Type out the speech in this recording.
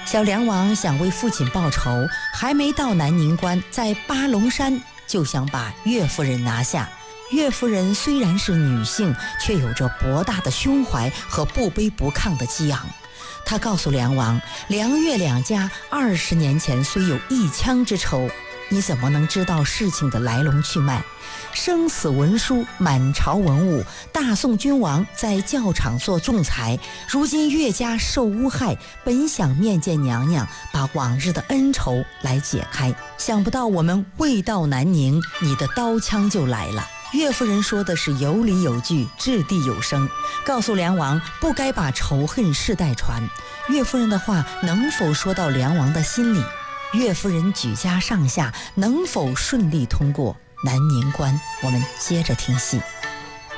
小梁王想为父亲报仇，还没到南宁关，在八龙山就想把岳夫人拿下。岳夫人虽然是女性，却有着博大的胸怀和不卑不亢的激昂。她告诉梁王，梁岳两家20年前虽有一腔之仇，你怎么能知道事情的来龙去脉？生死文书满朝文武，大宋君王在教场做仲裁，如今岳家受诬害，本想面见娘娘，把往日的恩仇来解开，想不到我们未到南宁，你的刀枪就来了。岳夫人说的是有理有据，掷地有声，告诉梁王不该把仇恨世代传。岳夫人的话能否说到梁王的心里？岳夫人举家上下能否顺利通过南宁关？我们接着听戏。